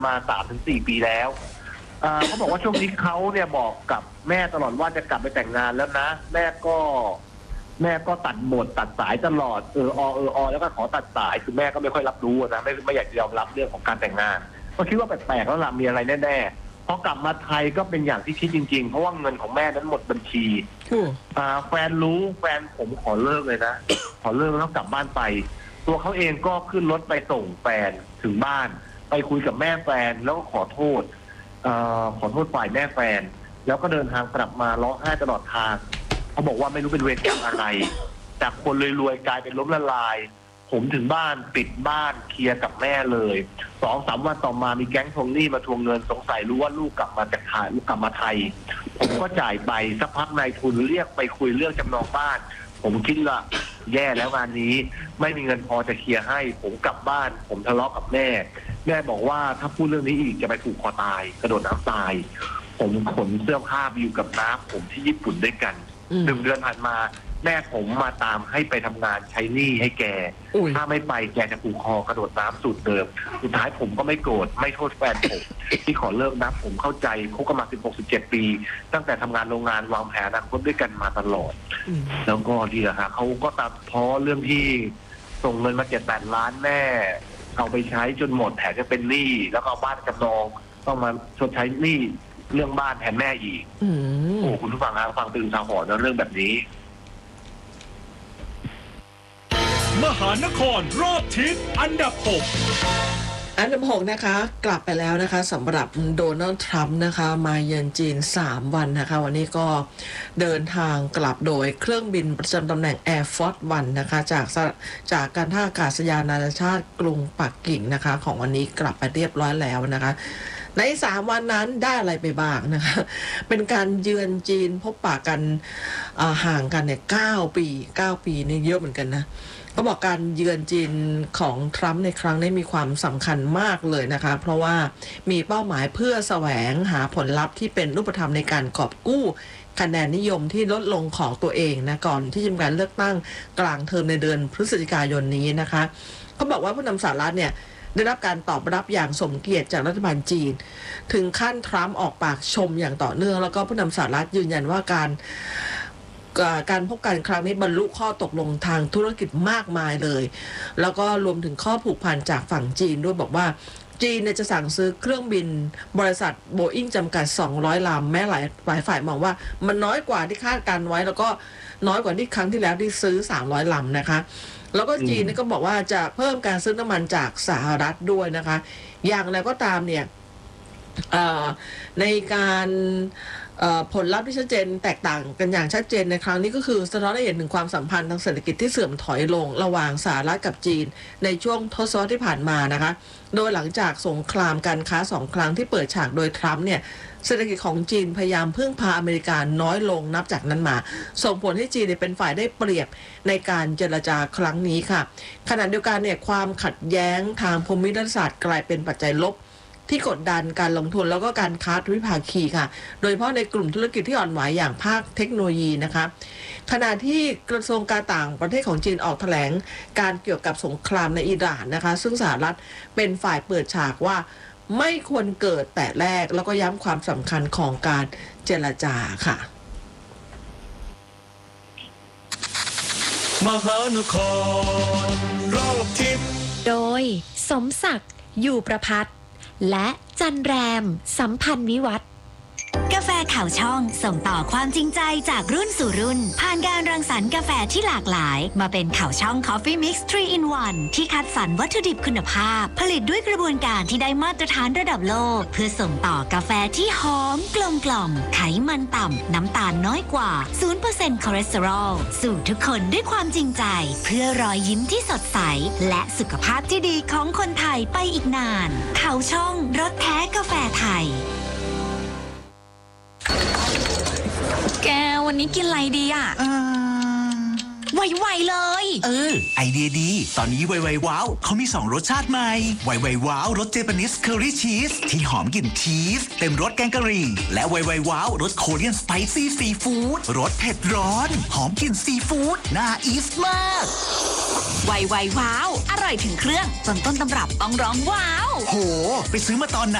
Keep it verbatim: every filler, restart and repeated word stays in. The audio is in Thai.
มาสามถึงสี่ปีแล้วเขาบอกว่าช่วงนี้เขาเนี่ยบอกกับแม่ตลอดว่าจะกลับไปแต่งงานแล้วนะแม่ก็แม่ก็ตัดบทตัดสายตลอดเอออเอออแล้วก็ขอตัดสายคือแม่ก็ไม่ค่อยรับรู้นะไม่ไม่อยากจะยอมรับเรื่องของการแต่งงานก็คิดว่าแปลกๆแล้วล่ะมีอะไรแน่ๆพอกลับมาไทยก็เป็นอย่างที่คิดจริงๆเพราะว่าเงินของแม่นั้นหมดบัญชีอ่าแฟนรู้แฟนผมขอเลิกเลยนะขอเลิกแล้วกลับบ้านไปตัวเขาเองก็ขึ้นรถไปส่งแฟนถึงบ้านไปคุยกับแม่แฟนแล้วก็ขอโทษเอ่อขอโทษฝ่ายแม่แฟนแล้วก็เดินทางกลับมาร้องไห้ตลอดทางเขาบอกว่าไม่รู้เป็นเวรกรรมอะไรจากคนรวยๆกลายเป็นล้มละลายผมถึงบ้านปิดบ้านเคลียร์กับแม่เลยสองสามวันต่อมามีแก๊งทวงหนี้มาทวงเงินสงสัยรู้ว่าลูกกลับมาจากไทยลูกกลับมาไทยผมก็จ่ายไปสักพักนายทุนเรียกไปคุยเรื่องจำนองบ้านผมคิดละแย่แล้วงานนี้ไม่มีเงินพอจะเคลียร์ให้ผมกลับบ้านผมทะเลาะกับแม่แม่บอกว่าถ้าพูดเรื่องนี้อีกจะไปผูกคอตายกระโดดน้ำตายผมขนเสื้อผ้าไปอยู่กับน้าผมที่ญี่ปุ่นด้วยกันหนึ่งเดือนผ่านมาแม่ผมมาตามให้ไปทำงานใช้หนี้ให้แกถ้าไม่ไปแกจะผูกคอกระโดดน้ำสูตรเดิมสุดท้ายผมก็ไม่โกรธไม่โทษแฟนผมที่ขอเลิกนะผมเข้าใจคบกันมาสิบหก สิบเจ็ดปีตั้งแต่ทำงานโรงงานวางแผนอนาคตด้วยกันมาตลอดแล้วก็ดีอะฮะเขาก็ตัดพ้อเรื่องที่ส่งเงินมาเจ็ดแปดล้านแม่เอาไปใช้จนหมดแถมจะเป็นหนี้แล้วก็เอาบ้านจำนองต้องมาชดใช้หนี้เรื่องบ้านแทนแม่อีกโอ้คุณผู้ฟังฮะฟังตื่นสาหรณ์เรื่องแบบนี้มหานครรอบทิศอันดับหกอันดับหกนะคะกลับไปแล้วนะคะสำหรับโดนัลด์ทรัมป์นะคะมาเยือนจีนสามวันนะคะวันนี้ก็เดินทางกลับโดยเครื่องบินประจำตำแหน่ง Air Force วันนะคะจากจากการท่าอากาศยานนานาชาติกรุงปักกิ่งนะคะของวันนี้กลับไปเรียบร้อยแล้วนะคะในสามวันนั้นได้อะไรไปบ้างนะคะเป็นการเยือนจีนพบปะกันห่างกันเนี่ยเก้าปีเก้าปีนี่เยอะเหมือนกันนะก็บอกการเยือนจีนของทรัมป์ในครั้งนี้มีความสำคัญมากเลยนะคะเพราะว่ามีเป้าหมายเพื่อแสวงหาผลลัพธ์ที่เป็นรูปธรรมในการกอบกู้คะแนนนิยมที่ลดลงของตัวเองนะก่อนที่จะมีการเลือกตั้งกลางเทอมในเดือนพฤศจิกายนนี้นะคะเขาบอกว่าผู้นำสหรัฐเนี่ยได้รับการตอบรับอย่างสมเกียรติจากรัฐบาลจีนถึงขั้นทรัมป์ออกปากชมอย่างต่อเนื่องแล้วก็ผู้นำสหรัฐยืนยันว่าการการพบกันครั้งนี้บรรลุข้อตกลงทางธุรกิจมากมายเลยแล้วก็รวมถึงข้อผูกพันจากฝั่งจีนด้วยบอกว่าจีนเนี่ยจะสั่งซื้อเครื่องบินบริษัทโบอิ้งจำกัดสองร้อยลำแม้หลายหลายฝ่ายมองว่ามันน้อยกว่าที่คาดการไว้แล้วก็น้อยกว่าที่ครั้งที่แล้วที่ซื้อสามร้อยลำนะคะแล้วก็จีนนี่ก็บอกว่าจะเพิ่มการซื้อน้ำมันจากสหรัฐด้วยนะคะอย่างไรก็ตามเนี่ยในการผลลัพธ์ที่ชัดเจนแตกต่างกันอย่างชัดเจนในครั้งนี้ก็คือสะท้อนให้เห็นถึงความสัมพันธ์ทางเศรษฐกิจที่เสื่อมถอยลงระหว่างสหรัฐกับจีนในช่วงทศวรรษที่ผ่านมานะคะโดยหลังจากสงครามการค้าสองครั้งที่เปิดฉากโดยทรัมป์เนี่ยเศรษฐกิจของจีนพยายามพึ่งพาอเมริกาน้อยลงนับจากนั้นมาส่งผลให้จีนเป็นฝ่ายได้เปรียบในการเจรจาครั้งนี้ค่ะขณะเดียวกันเนี่ยความขัดแย้งทางภูมิรัฐศาสตร์กลายเป็นปัจจัยลบที่กดดันการลงทุนแล้วก็การค้าทวิภาคีค่ะโดยเฉพาะในกลุ่มธุรกิจที่อ่อนไหวอย่างภาคเทคโนโลยีนะคะขณะที่กระทรวงการต่างประเทศของจีนออกแถลงการเกี่ยวกับสงครามในอิหร่านนะคะซึ่งสหรัฐเป็นฝ่ายเปิดฉากว่าไม่ควรเกิดแต่แรกแล้วก็ย้ำความสำคัญของการเจรจาค่ะมหานครรอบทิศโดยสมศักดิ์อยู่ประภัตและจันแรมสัมพันธ์วิวัฒน์กาแฟข่าวช่องส่งต่อความจริงใจจากรุ่นสู่รุ่นผ่านการรังสรรค์กาแฟที่หลากหลายมาเป็นข่าวช่อง Coffee Mix ทรี อิน วัน ที่คัดสรรวัตถุดิบคุณภาพผลิตด้วยกระบวนการที่ได้มาตรฐานระดับโลกเพื่อส่งต่อกาแฟที่หอมกลมกล่อมไขมันต่ำน้ำตาลน้อยกว่า ศูนย์เปอร์เซ็นต์ คอเลสเตอรอลสู่ทุกคนด้วยความจริงใจเพื่อรอยยิ้มที่สดใสและสุขภาพที่ดีของคนไทยไปอีกนานข่าวช่องรสแท้กาแฟไทยแกวันนี้กินอะไรดีอ่ะไวๆเลยเออไอเดียดีตอนนี้ไวๆว้าวเขามีสองรสชาติใหม่ไวๆว้าวรสเจแปนิสเคอรี่ชีสที่หอมกลิ่นชีสเต็มรสแกงกะหรี่และไวๆว้าวรสโคเรียนสไปซี่ซีฟู้ดรสเผ็ดร้อนหอมกลิ่นซีฟู้ดน่าอีสมากไวๆว้าวอร่อยถึงเครื่องจนต้นตำรับต้องร้องว้าวโห ไปซื้อมาตอนไหน